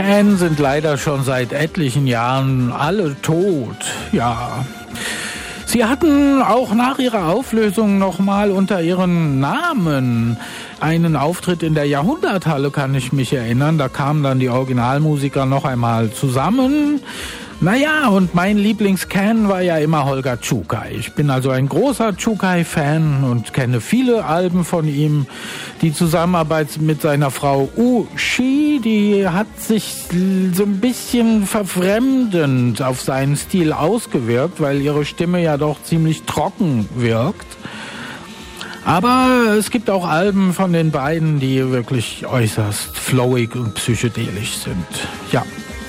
Can sind leider schon seit etlichen Jahren alle tot. Ja. Sie hatten auch nach ihrer Auflösung nochmal unter ihren Namen einen Auftritt in der Jahrhunderthalle, kann ich mich erinnern. Da kamen dann die Originalmusiker noch einmal zusammen. Naja, und mein Lieblings-Can war ja immer Holger Czukay. Ich bin also ein großer Czukay-Fan und kenne viele Alben von ihm. Die Zusammenarbeit mit seiner Frau Uschi, die hat sich so ein bisschen verfremdend auf seinen Stil ausgewirkt, weil ihre Stimme ja doch ziemlich trocken wirkt. Aber es gibt auch Alben von den beiden, die wirklich äußerst flowig und psychedelisch sind. Ja.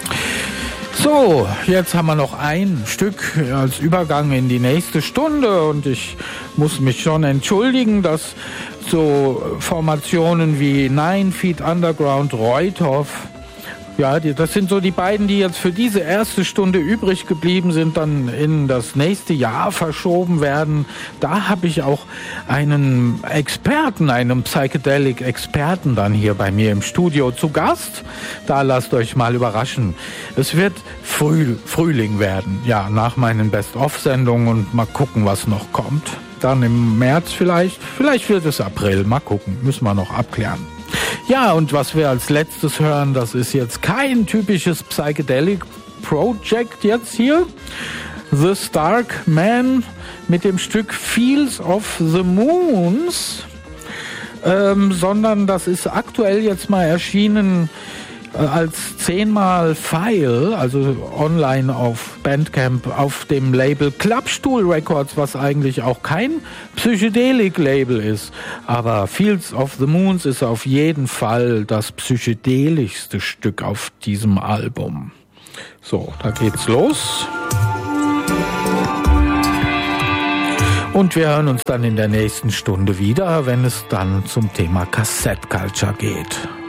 So, jetzt haben wir noch ein Stück als Übergang in die nächste Stunde und ich muss mich schon entschuldigen, dass so Formationen wie 9 Feet Underground, Reuthoff, ja, das sind so die beiden, die jetzt für diese erste Stunde übrig geblieben sind, dann in das nächste Jahr verschoben werden. Da habe ich auch einen Experten, einen Psychedelic-Experten dann hier bei mir im Studio zu Gast. Da lasst euch mal überraschen. Es wird Frühling werden, ja, nach meinen Best-of-Sendungen und mal gucken, was noch kommt. Dann im März vielleicht wird es April, mal gucken, müssen wir noch abklären. Ja, und was wir als letztes hören, das ist jetzt kein typisches Psychedelic Project jetzt hier. The Stark Man mit dem Stück Fields of the Moons, sondern das ist aktuell jetzt mal erschienen als 10-mal-File, also online auf Bandcamp, auf dem Label Klappstuhl Records, was eigentlich auch kein Psychedelic-Label ist. Aber Fields of the Moons ist auf jeden Fall das psychedelischste Stück auf diesem Album. So, da geht's los. Und wir hören uns dann in der nächsten Stunde wieder, wenn es dann zum Thema Cassette Culture geht.